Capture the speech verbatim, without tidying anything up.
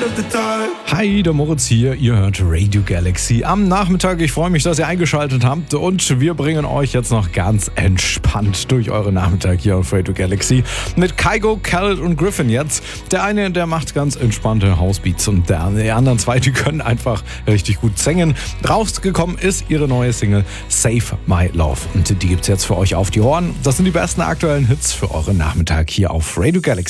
Hi, der Moritz hier, ihr hört Radio Galaxy am Nachmittag. Ich freue mich, dass ihr eingeschaltet habt und wir bringen euch jetzt noch ganz entspannt durch euren Nachmittag hier auf Radio Galaxy mit Kygo, Khaled und Griffin jetzt. Der eine, der macht ganz entspannte Housebeats und der, die anderen zwei, die können einfach richtig gut singen. Rausgekommen ist ihre neue Single Save My Love und die gibt's jetzt für euch auf die Ohren. Das sind die besten aktuellen Hits für euren Nachmittag hier auf Radio Galaxy.